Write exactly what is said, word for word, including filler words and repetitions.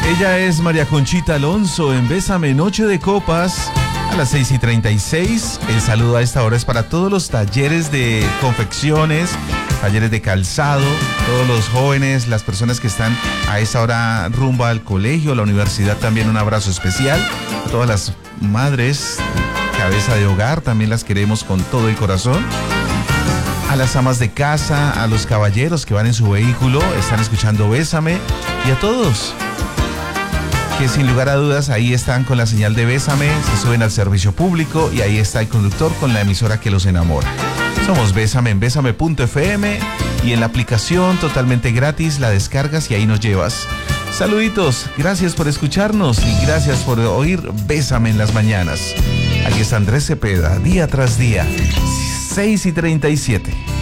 Ella es María Conchita Alonso en Bésame Noche de Copas a las seis y treinta y seis. El saludo a esta hora es para todos los talleres de confecciones, talleres de calzado, todos los jóvenes, las personas que están a esa hora rumbo al colegio, la universidad, también un abrazo especial. A todas las madres, cabeza de hogar, también las queremos con todo el corazón. A las amas de casa, a los caballeros que van en su vehículo, están escuchando Bésame, y a todos que sin lugar a dudas ahí están con la señal de Bésame, se suben al servicio público y ahí está el conductor con la emisora que los enamora. Somos Bésame en bésame punto efe eme y en la aplicación totalmente gratis la descargas y ahí nos llevas. Saluditos, gracias por escucharnos y gracias por oír Bésame en las mañanas. Aquí está Andrés Cepeda, día tras día, seis y treinta y siete.